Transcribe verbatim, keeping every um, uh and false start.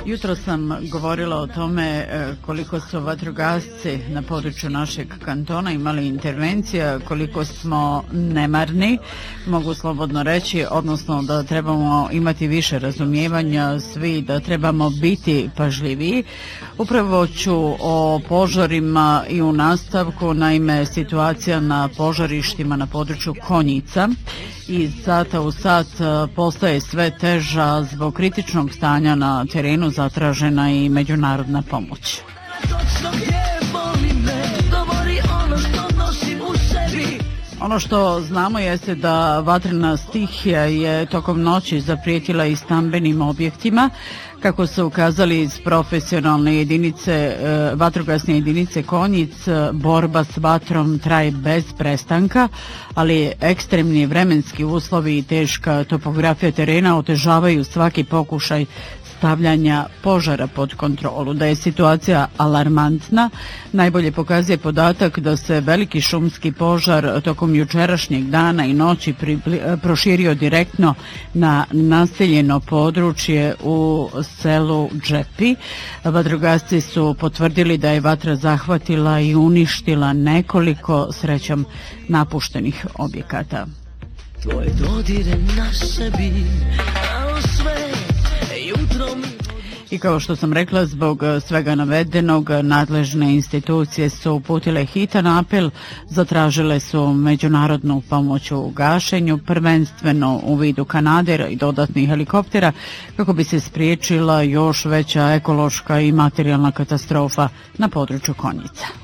Jutro sam govorila o tome koliko su vatrogasci na području našeg kantona imali intervencija, koliko smo nemarni, mogu slobodno reći, odnosno da trebamo imati više razumijevanja, svi da trebamo biti pažljiviji. Upravo ću o požarima i u nastavku, naime situacija na požarištima na području Konjica iz sata u sat postaje sve teža zbog kritičnog stanja na terenu, zatražena i međunarodna pomoć. Ono što znamo jeste da vatrena stihija je tokom noći zaprijetila i stambenim objektima. Kako su ukazali iz profesionalne jedinice, vatrogasne jedinice Konjic, borba s vatrom traje bez prestanka, ali ekstremni vremenski uslovi i teška topografija terena otežavaju svaki pokušaj stavljanja požara pod kontrolu. Da je situacija alarmantna najbolje pokazuje podatak da se veliki šumski požar tokom jučerašnjeg dana i noći proširio direktno na naseljeno područje u selu Džepi. Vatrogasci su potvrdili da je vatra zahvatila i uništila nekoliko, srećom, napuštenih objekata. Tvoje dodire na sebi, a sve I kao što sam rekla, zbog svega navedenog, nadležne institucije su uputile hitan apel, zatražile su međunarodnu pomoć u gašenju, prvenstveno u vidu kanadera i dodatnih helikoptera, kako bi se spriječila još veća ekološka i materijalna katastrofa na području Konjica.